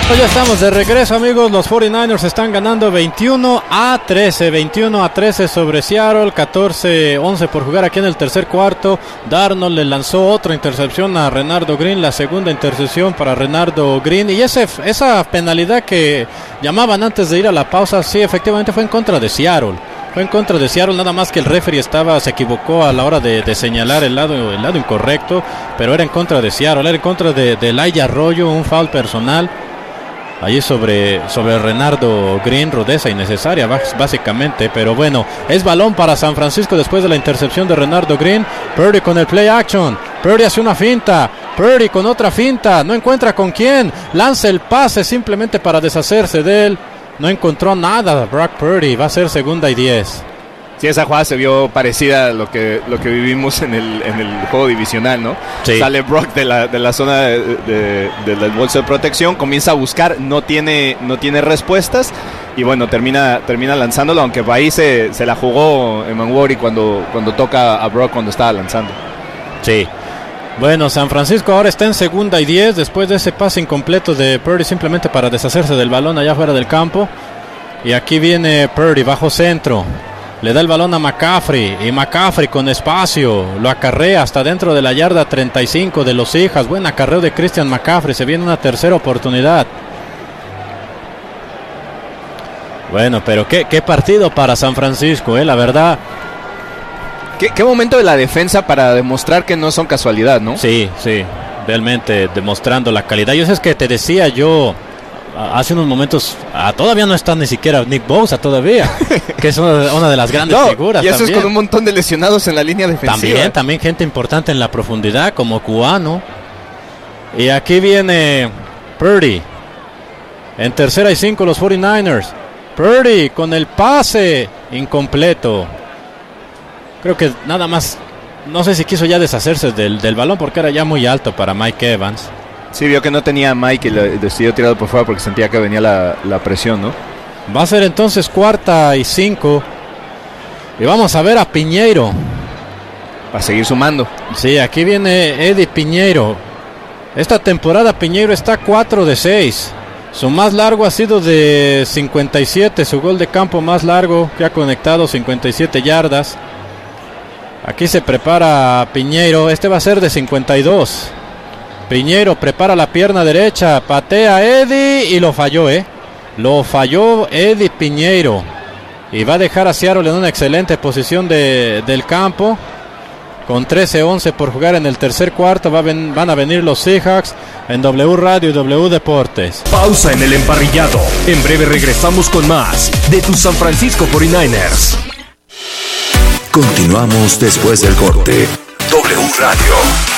Ya estamos de regreso, amigos. Los 49ers están ganando 21-13 sobre Seattle, 14-11 por jugar aquí en el tercer cuarto. Darnold le lanzó otra intercepción a Renardo Green, la segunda intercepción para Renardo Green, y esa penalidad que llamaban antes de ir a la pausa, sí, efectivamente fue en contra de Seattle. Fue en contra de Seattle, nada más que el referee se equivocó a la hora de señalar el lado incorrecto, pero era en contra de Seattle, era en contra de Elijah Arroyo, un foul personal allí sobre Renardo Green, rudeza innecesaria básicamente, pero bueno, es balón para San Francisco después de la intercepción de Renardo Green. Purdy con el play action, Purdy hace una finta, Purdy con otra finta, no encuentra con quién, lanza el pase simplemente para deshacerse de él, no encontró nada. Brock Purdy, va a ser 2nd y 10. Sí, esa jugada se vio parecida a lo que vivimos en el juego divisional, ¿no? Sí. Sale Brock de la zona del bolso de protección, comienza a buscar, no tiene respuestas, y bueno, termina lanzándolo, aunque ahí se la jugó Emanwori cuando toca a Brock cuando estaba lanzando. Sí. Bueno, San Francisco ahora está en 2nd y 10 después de ese pase incompleto de Purdy simplemente para deshacerse del balón allá fuera del campo. Y aquí viene Purdy bajo centro. Le da el balón a McCaffrey, y McCaffrey con espacio lo acarrea hasta dentro de la yarda 35 de los Seahawks. Buen acarreo de Christian McCaffrey, se viene una tercera oportunidad. Bueno, pero qué partido para San Francisco, la verdad. ¿Qué momento de la defensa para demostrar que no son casualidad, ¿no? Sí, realmente demostrando la calidad. Yo sé que te decía yo hace unos momentos, todavía no está ni siquiera Nick Bosa todavía, que es una de las grandes figuras. Y eso también. Es con un montón de lesionados en la línea defensiva. También gente importante en la profundidad, como Cubano. Y aquí viene Purdy. En 3rd y 5 los 49ers. Purdy con el pase incompleto. Creo que nada más, no sé si quiso ya deshacerse del balón porque era ya muy alto para Mike Evans. Sí, vio que no tenía a Mike y le decidió tirado por fuera porque sentía que venía la presión, ¿no? Va a ser entonces 4th y 5. Y vamos a ver a Piñeiro. Para seguir sumando. Sí, aquí viene Eddie Piñeiro. Esta temporada Piñeiro está 4 de 6. Su más largo ha sido de 57. Su gol de campo más largo que ha conectado 57 yardas. Aquí se prepara Piñeiro. Este va a ser de 52. Piñeiro prepara la pierna derecha, patea Eddie y lo falló, Lo falló Eddie Piñeiro. Y va a dejar a Seattle en una excelente posición del campo. Con 13-11 por jugar en el tercer cuarto. Van a venir los Seahawks en W Radio y W Deportes. Pausa en el emparrillado. En breve regresamos con más de tus San Francisco 49ers. Continuamos después del corte. W Radio.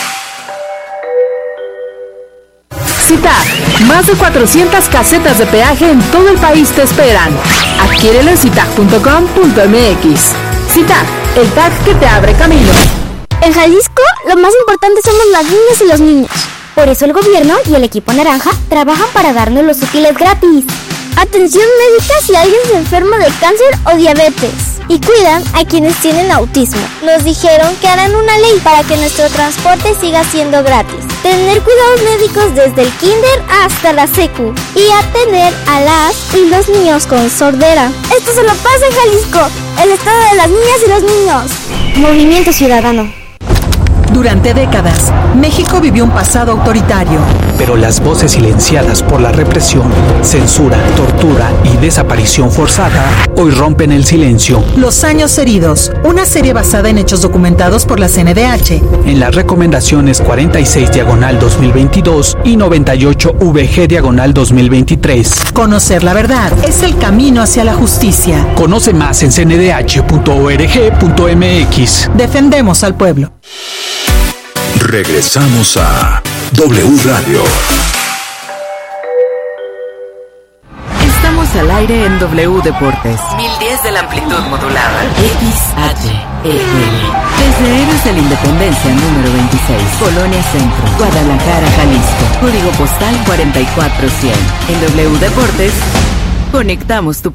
CITAC, más de 400 casetas de peaje en todo el país te esperan. Adquiérelo en citac.com.mx. CITAC, el TAC que te abre camino. En Jalisco, lo más importante somos las niñas y los niños. Por eso el gobierno y el equipo naranja trabajan para darnos los útiles gratis. Atención médica si alguien se enferma de cáncer o diabetes. Y cuidan a quienes tienen autismo. Nos dijeron que harán una ley para que nuestro transporte siga siendo gratis. Tener cuidados médicos desde el kinder hasta la secu. Y atender a las y los niños con sordera. Esto solo pasa en Jalisco, el estado de las niñas y los niños. Movimiento Ciudadano. Durante décadas, México vivió un pasado autoritario. Pero las voces silenciadas por la represión, censura, tortura y desaparición forzada hoy rompen el silencio. Los años heridos, una serie basada en hechos documentados por la CNDH. En las recomendaciones 46/2022 y 98/VG/2023. Conocer la verdad es el camino hacia la justicia. Conoce más en cndh.org.mx. Defendemos al pueblo. Regresamos a W Radio. Estamos al aire en W Deportes. 1010 de la amplitud modulada. XHEL. Desde Héroes de la Independencia número 26. Colonia Centro. Guadalajara, Jalisco. Código postal 44100. En W Deportes, conectamos tu